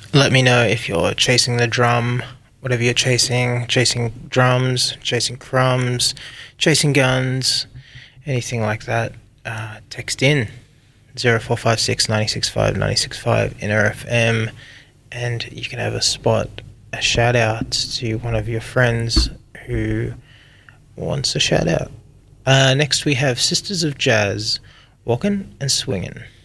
Let me know if you're chasing the drum, whatever you're chasing drums, chasing crumbs, chasing guns, anything like that. Text in 0456 965 965 in RFM, and you can have a shout out to one of your friends who wants a shout out. Next we have Sisters of Jazz, Walkin' and Swingin'.